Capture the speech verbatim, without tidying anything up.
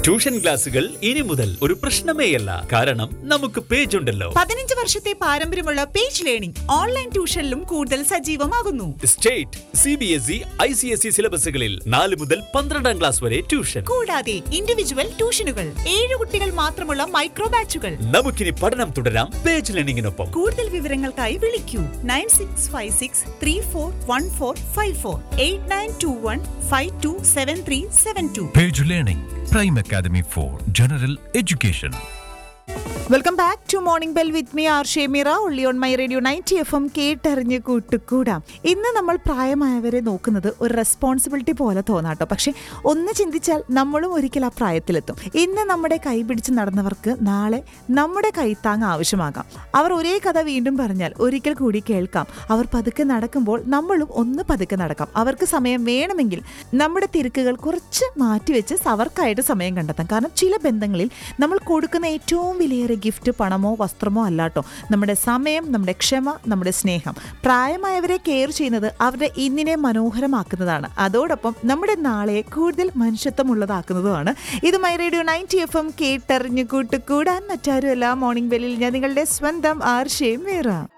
Tuition ക്ലാസുകൾ ഇനി മുതൽ ഒരു പ്രശ്നമേയല്ല. കാരണം നമുക്ക് പേജ് ഉണ്ടല്ലോ. പതിനഞ്ച് വർഷത്തെ പാരമ്പര്യമുള്ള പേജ് ലേണിംഗ് ഓൺലൈൻ ട്യൂഷനിലും കൂടുതൽ സജീവമാകുന്നു. State, C B S E, I C S E സിലബസുകളിൽ നാല് മുതൽ പന്ത്രണ്ടാം ക്ലാസ് വരെ ട്യൂഷൻ. കൂടാതെ ഇൻഡിവിജ്വൽ ട്യൂഷനുകൾ, ഏഴ് കുട്ടികൾ മാത്രമുള്ള മൈക്രോ ബാച്ചുകൾ. നമുക്കിനി പഠനം തുടരാം പേജ് ലേണിംഗിനൊപ്പം. കൂടുതൽ വിവരങ്ങൾക്കായി വിളിക്കൂ nine six five six three four one four five four eight nine to one five to seven three seven to. Page Learning, Prime Academy for General Education. Welcome back to morning bell with me R Shemeera only on my radio ninety F M. കേട്ടറിഞ്ഞ് കൂട്ടുകൂടാം. ഇന്ന് നമ്മൾ പ്രായമായവരെ നോക്കുന്നത് ഒരു responsibility പോലെ തോന്നാട്ടോ. പക്ഷെ ഒന്ന് ചിന്തിച്ചാൽ നമ്മളും ഒരിക്കൽ ആ പ്രായത്തിലെത്തും. ഇന്ന് നമ്മുടെ കൈ പിടിച്ച് നടന്നവർക്ക് നാളെ നമ്മുടെ കൈത്താങ് ആവശ്യമാകാം. അവർ ഒരേ കഥ വീണ്ടും പറഞ്ഞാൽ ഒരിക്കൽ കൂടി കേൾക്കാം. അവർ പതുക്കെ നടക്കുമ്പോൾ നമ്മളും ഒന്ന് പതുക്കെ നടക്കാം. അവർക്ക് സമയം വേണമെങ്കിൽ നമ്മുടെ തിരക്കുകൾ കുറച്ച് മാറ്റിവെച്ച് അവർക്കായിട്ട് സമയം കണ്ടെത്താം. കാരണം ചില ബന്ധങ്ങളിൽ നമ്മൾ കൊടുക്കുന്ന ഏറ്റവും വിലയേറിയ ഗിഫ്റ്റ് പണമോ വസ്ത്രമോ അല്ലാട്ടോ, നമ്മുടെ സമയം, നമ്മുടെ ക്ഷമ, നമ്മുടെ സ്നേഹം. പ്രായമായവരെ കെയർ ചെയ്യുന്നത് അവരുടെ ഇന്നിനെ മനോഹരമാക്കുന്നതാണ്. അതോടൊപ്പം നമ്മുടെ നാളെയെ കൂടുതൽ മനുഷ്യത്വമുള്ളതാക്കുന്നതുമാണ്. ഇത് my radio ninety F M. കേട്ടറിഞ്ഞു കൂട്ടുകൂടാൻ മറ്റാരുമല്ല, മോർണിംഗ് ബെല്ലിൽ ഞാൻ നിങ്ങളുടെ സ്വന്തം ആർ ഷെമീറ.